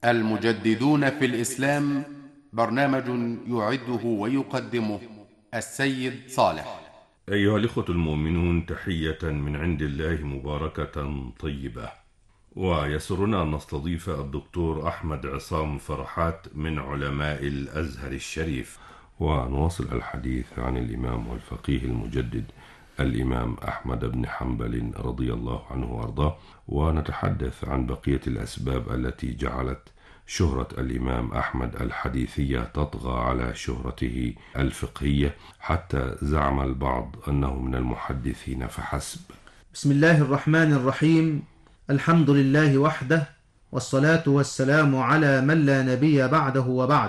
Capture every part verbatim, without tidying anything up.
المجددون في الإسلام، برنامج يعده ويقدمه السيد صالح. أيها الإخوة المؤمنون، تحية من عند الله مباركة طيبة، ويسرنا أن نستضيف الدكتور أحمد عصام فرحات من علماء الأزهر الشريف، ونواصل الحديث عن الإمام والفقيه المجدد الإمام أحمد بن حنبل رضي الله عنه وارضاه، ونتحدث عن بقية الأسباب التي جعلت شهرة الإمام أحمد الحديثية تطغى على شهرته الفقهية، حتى زعم البعض أنه من المحدثين فحسب. بسم الله الرحمن الرحيم. الحمد لله وحده، والصلاة والسلام على من لا نبي بعده وبعد.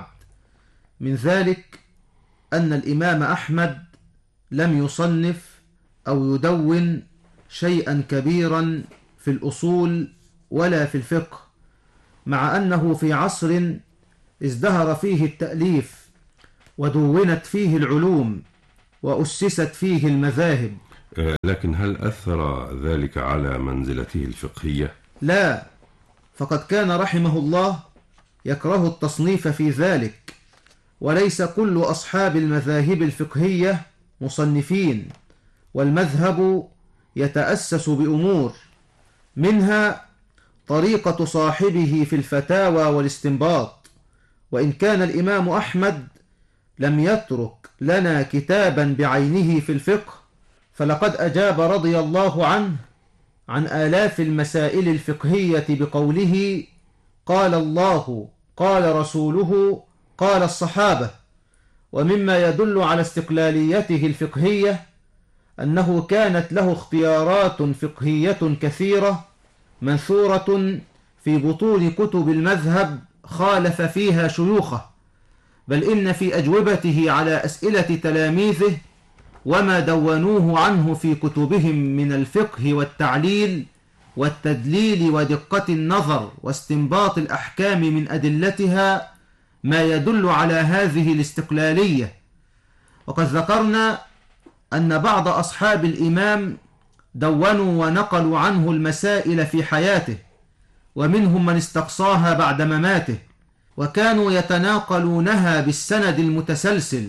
من ذلك أن الإمام أحمد لم يصنف أو يدون شيئا كبيرا في الأصول ولا في الفقه، مع أنه في عصر ازدهر فيه التأليف ودونت فيه العلوم وأسست فيه المذاهب. لكن هل أثر ذلك على منزلته الفقهية؟ لا، فقد كان رحمه الله يكره التصنيف في ذلك، وليس كل أصحاب المذاهب الفقهية مصنفين، والمذهب يتأسس بأمور، منها طريقة صاحبه في الفتاوى والاستنباط. وإن كان الإمام أحمد لم يترك لنا كتابا بعينه في الفقه، فلقد أجاب رضي الله عنه عن آلاف المسائل الفقهية بقوله: قال الله، قال رسوله، قال الصحابة. ومما يدل على استقلاليته الفقهية أنه كانت له اختيارات فقهية كثيرة منثورة في بطون كتب المذهب خالف فيها شيوخه، بل إن في أجوبته على أسئلة تلاميذه وما دونوه عنه في كتبهم من الفقه والتعليل والتدليل ودقة النظر واستنباط الأحكام من أدلتها ما يدل على هذه الاستقلالية. وقد ذكرنا أن بعض أصحاب الإمام دونوا ونقلوا عنه المسائل في حياته، ومنهم من استقصاها بعد مماته، وكانوا يتناقلونها بالسند المتسلسل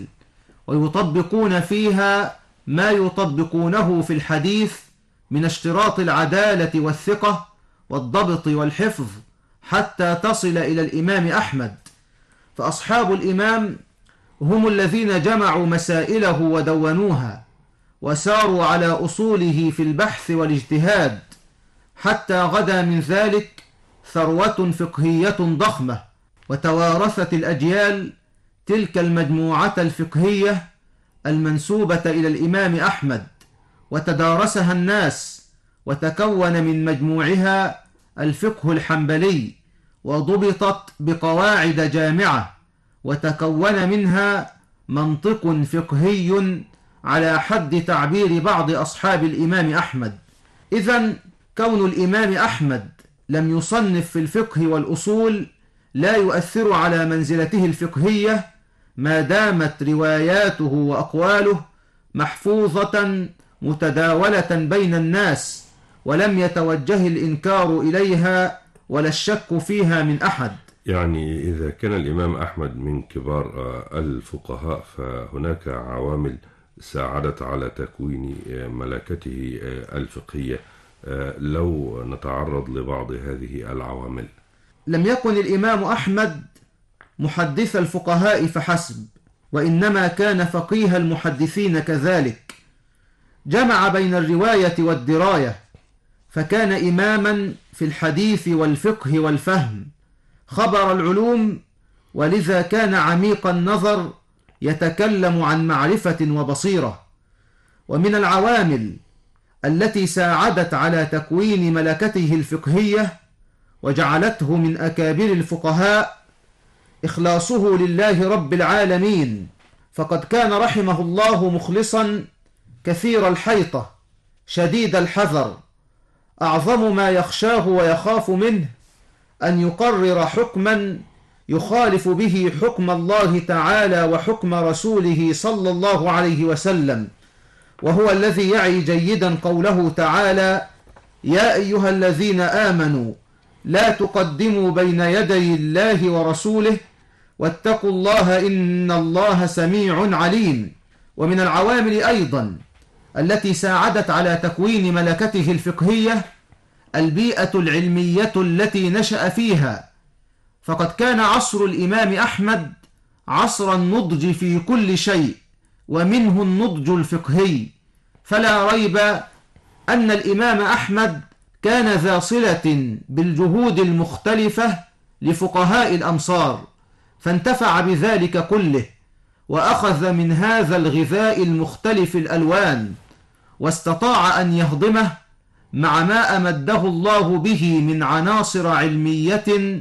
ويطبقون فيها ما يطبقونه في الحديث من اشتراط العدالة والثقة والضبط والحفظ حتى تصل إلى الإمام أحمد. فأصحاب الإمام هم الذين جمعوا مسائله ودونوها، وساروا على أصوله في البحث والاجتهاد، حتى غدا من ذلك ثروة فقهية ضخمة، وتوارثت الأجيال تلك المجموعة الفقهية المنسوبة إلى الإمام أحمد، وتدارسها الناس، وتكون من مجموعها الفقه الحنبلي، وضبطت بقواعد جامعة، وتكون منها منطق فقهي على حد تعبير بعض أصحاب الإمام أحمد. إذن كون الإمام أحمد لم يصنف في الفقه والأصول لا يؤثر على منزلته الفقهية، ما دامت رواياته وأقواله محفوظة متداولة بين الناس، ولم يتوجه الإنكار إليها ولا الشك فيها من أحد. يعني إذا كان الإمام أحمد من كبار الفقهاء، فهناك عوامل ساعدت على تكوين ملكته الفقهية. لو نتعرض لبعض هذه العوامل. لم يكن الإمام أحمد محدث الفقهاء فحسب، وإنما كان فقيه المحدثين كذلك، جمع بين الرواية والدراية، فكان إماما في الحديث والفقه والفهم، خبر العلوم، ولذا كان عميق النظر يتكلم عن معرفة وبصيرة. ومن العوامل التي ساعدت على تكوين ملكته الفقهية وجعلته من أكابر الفقهاء إخلاصه لله رب العالمين، فقد كان رحمه الله مخلصا كثير الحيطة شديد الحذر، أعظم ما يخشاه ويخاف منه أن يقرر حكما يخالف به حكم الله تعالى وحكم رسوله صلى الله عليه وسلم، وهو الذي يعي جيدا قوله تعالى: يا أيها الذين آمنوا لا تقدموا بين يدي الله ورسوله واتقوا الله إن الله سميع عليم. ومن العوامل أيضا التي ساعدت على تكوين ملكته الفقهية البيئة العلمية التي نشأ فيها، فقد كان عصر الإمام أحمد عصر النضج في كل شيء، ومنه النضج الفقهي. فلا ريب أن الإمام أحمد كان ذا صلة بالجهود المختلفة لفقهاء الأمصار، فانتفع بذلك كله، وأخذ من هذا الغذاء المختلف الألوان، واستطاع أن يهضمه مع ما أمده الله به من عناصر علمية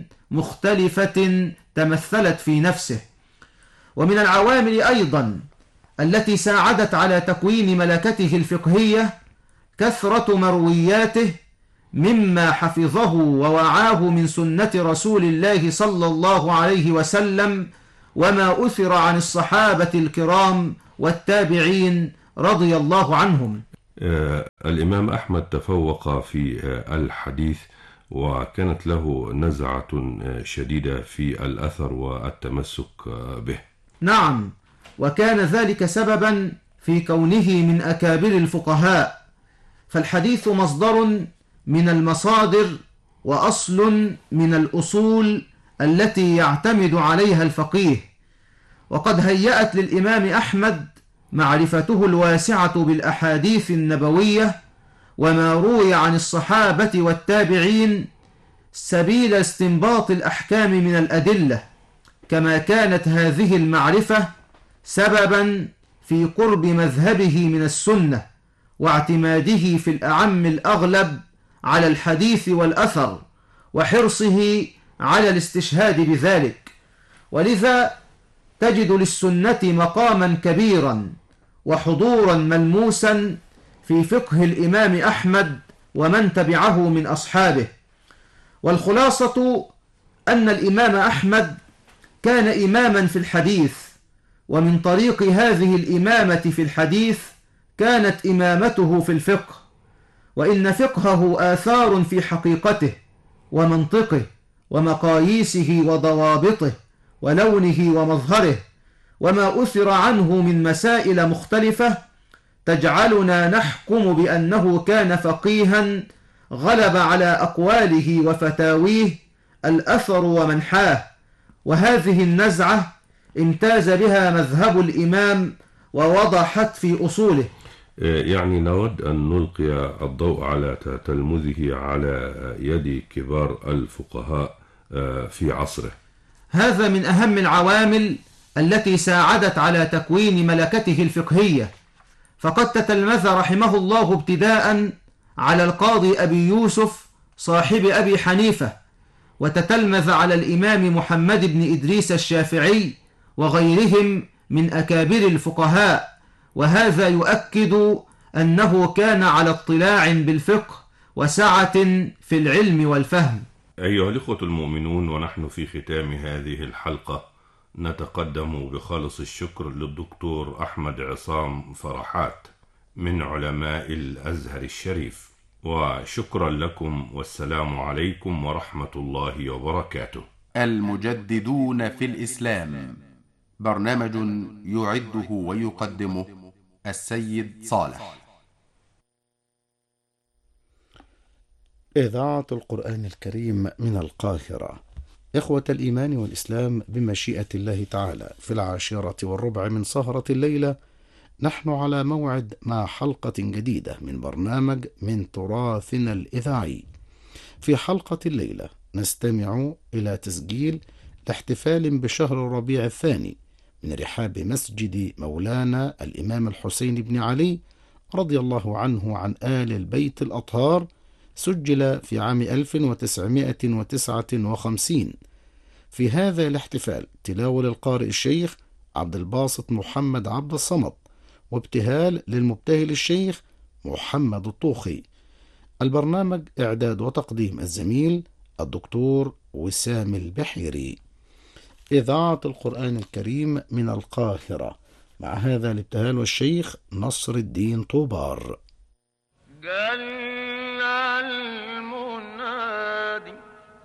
مختلفة تمثلت في نفسه. ومن العوامل أيضا التي ساعدت على تكوين ملكته الفقهية كثرة مروياته مما حفظه ووعاه من سنة رسول الله صلى الله عليه وسلم، وما أثر عن الصحابة الكرام والتابعين رضي الله عنهم. آه الإمام أحمد تفوق في آه الحديث، وكانت له نزعة آه شديدة في الأثر والتمسك آه به. نعم، وكان ذلك سببا في كونه من أكابر الفقهاء، فالحديث مصدر من المصادر وأصل من الأصول التي يعتمد عليها الفقيه. وقد هيأت للإمام أحمد معرفته الواسعة بالأحاديث النبوية وما روي عن الصحابة والتابعين سبيل استنباط الأحكام من الأدلة، كما كانت هذه المعرفة سببا في قرب مذهبه من السنة واعتماده في الأعم الأغلب على الحديث والأثر، وحرصه على الاستشهاد بذلك. ولذا تجد للسنة مقاما كبيرا وحضورا ملموسا في فقه الإمام أحمد ومن تبعه من أصحابه. والخلاصة أن الإمام أحمد كان إماما في الحديث، ومن طريق هذه الإمامة في الحديث كانت إمامته في الفقه، وإن فقهه آثار في حقيقته ومنطقه ومقاييسه وضوابطه ولونه ومظهره، وما أثر عنه من مسائل مختلفة تجعلنا نحكم بأنه كان فقيها غلب على أقواله وفتاويه الأثر ومنحاه. وهذه النزعة امتاز بها مذهب الإمام ووضحت في أصوله. يعني نود أن نلقي الضوء على تلمذه على يد كبار الفقهاء في عصره. هذا من أهم العوامل التي ساعدت على تكوين ملكته الفقهية، فقد تتلمذ رحمه الله ابتداء على القاضي أبي يوسف صاحب أبي حنيفة، وتتلمذ على الإمام محمد بن إدريس الشافعي وغيرهم من أكابر الفقهاء، وهذا يؤكد أنه كان على اطلاع بالفقه وسعة في العلم والفهم. أيها الإخوة المؤمنون، ونحن في ختام هذه الحلقة نتقدم بخالص الشكر للدكتور أحمد عصام فرحات من علماء الأزهر الشريف، وشكرا لكم، والسلام عليكم ورحمة الله وبركاته. المجددون في الإسلام، برنامج يعده ويقدمه السيد صالح. إذاعة القرآن الكريم من القاهرة. إخوة الإيمان والإسلام، بمشيئة الله تعالى في العاشرة والربع من سهرة الليلة نحن على موعد مع حلقة جديدة من برنامج من تراثنا الإذاعي. في حلقة الليلة نستمع إلى تسجيل لاحتفال بشهر ربيع الثاني من رحاب مسجد مولانا الإمام الحسين بن علي رضي الله عنه عن آل البيت الأطهار، سجل في عام ألف وتسعمائة وتسعة وخمسين. في هذا الاحتفال تلاوة للقارئ الشيخ عبد الباسط محمد عبد الصمد، وابتهال للمبتهل الشيخ محمد الطوخي. البرنامج إعداد وتقديم الزميل الدكتور وسام البحيري. إذاعة القرآن الكريم من القاهرة، مع هذا الابتهال والشيخ نصر الدين طوبار. جل المنادي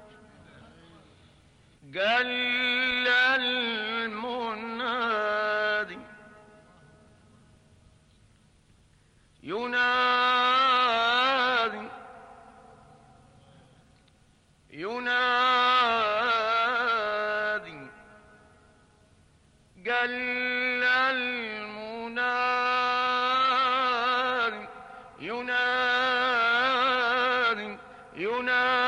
جل المنادي ينادي ينادي